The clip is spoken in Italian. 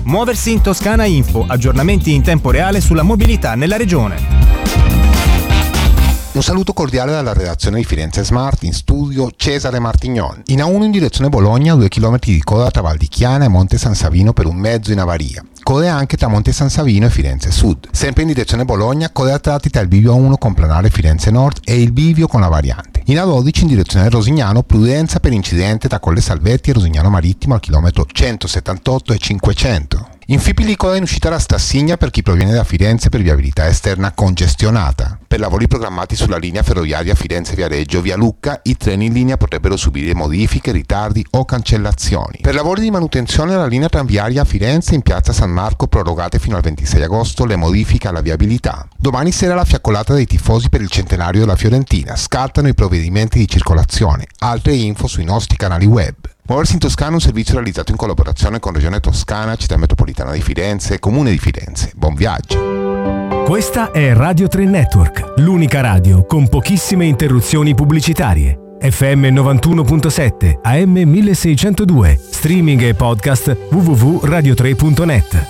Muoversi in Toscana Info, aggiornamenti in tempo reale sulla mobilità nella regione. Un saluto cordiale dalla redazione di Firenze Smart, in studio Cesare Martignon. In A1 in direzione Bologna, 2 km di coda tra Val di Chiana e Monte San Savino per un mezzo in avaria. Code anche tra Monte San Savino e Firenze Sud. Sempre in direzione Bologna, code a tratti tra il bivio A1 con planare Firenze Nord e il bivio con la variante. In A12 in direzione Rosignano, prudenza per incidente tra Colle Salvetti e Rosignano Marittimo al chilometro 178 e 500. In Fipili coda in uscita da Stassigna per chi proviene da Firenze per viabilità esterna congestionata. Per lavori programmati sulla linea ferroviaria Firenze-Viareggio via Lucca, i treni in linea potrebbero subire modifiche, ritardi o cancellazioni. Per lavori di manutenzione alla linea tranviaria a Firenze in piazza San Marco prorogate fino al 26 agosto le modifiche alla viabilità. Domani sera la fiaccolata dei tifosi per il centenario della Fiorentina, scattano i provvedimenti di circolazione. Altre info sui nostri canali web. Muoversi in Toscana è un servizio realizzato in collaborazione con Regione Toscana, Città Metropolitana di Firenze e Comune di Firenze. Buon viaggio! Questa è Radio 3 Network, l'unica radio con pochissime interruzioni pubblicitarie. FM 91.7, AM 1602, streaming e podcast www.radio3.net.